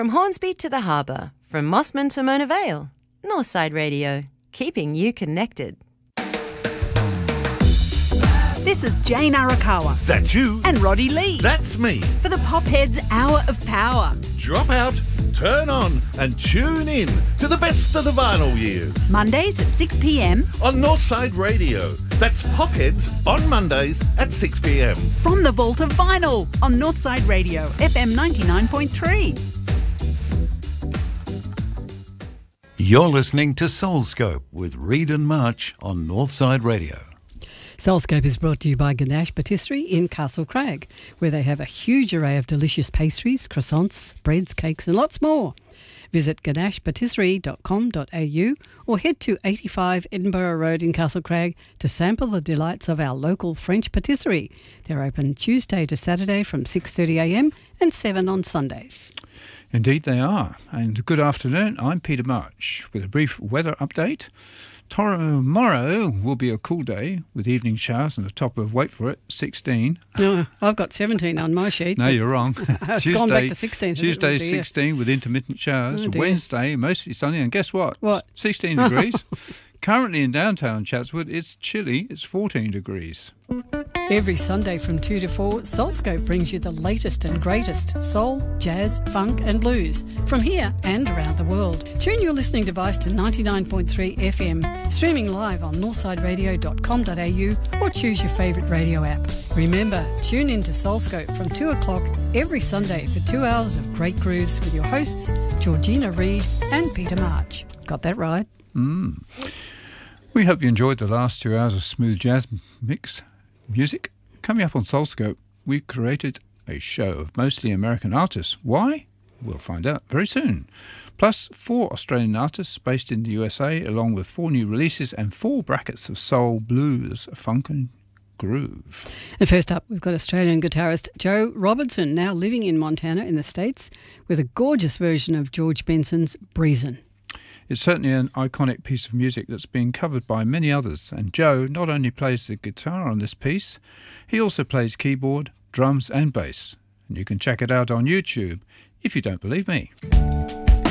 From Hornsby to the Harbour, from Mossman to Mona Vale, Northside Radio, keeping you connected. This is Jane Arakawa. That's you. And Roddy Lee. That's me. For the Popheads Hour of Power. Drop out, turn on and tune in to the best of the vinyl years. Mondays at 6 p.m. on Northside Radio. That's Popheads on Mondays at 6 p.m. From the Vault of Vinyl on Northside Radio, FM 99.3. You're listening to Soulscope with Reed and March on Northside Radio. Soulscope is brought to you by Ganache Patisserie in Castle Crag, where they have a huge array of delicious pastries, croissants, breads, cakes and lots more. Visit ganachepatisserie.com.au or head to 85 Edinburgh Road in Castle Crag to sample the delights of our local French patisserie. They're open Tuesday to Saturday from 6:30am and 7 on Sundays. Indeed they are. And good afternoon, I'm Peter March with a brief weather update. Tomorrow will be a cool day with evening showers and a top of, wait for it, 16. No, I've got 17 on my sheet. No, you're wrong. It's gone back to 16. Tuesday 16 with intermittent showers. Wednesday mostly sunny. And guess what? What? 16 degrees. Currently in downtown Chatswood, it's chilly. It's 14 degrees. Every Sunday from 2 to 4, Soulscope brings you the latest and greatest soul, jazz, funk and blues from here and around the world. Tune your listening device to 99.3 FM, streaming live on northsideradio.com.au or choose your favourite radio app. Remember, tune in to Soulscope from 2 o'clock every Sunday for 2 hours of great grooves with your hosts, Georgina Reed and Peter March. Got that right? We hope you enjoyed the last 2 hours of smooth jazz mix music. Coming up on Soulscope, we created a show of mostly American artists. Why? We'll find out very soon. Plus 4 Australian artists based in the USA, along with 4 new releases and 4 brackets of soul, blues, funk and groove. And first up, we've got Australian guitarist Joe Robertson, now living in Montana in the States, with a gorgeous version of George Benson's Breezin'. It's certainly an iconic piece of music that's been covered by many others, and Joe not only plays the guitar on this piece, he also plays keyboard, drums and bass. And you can check it out on YouTube if you don't believe me.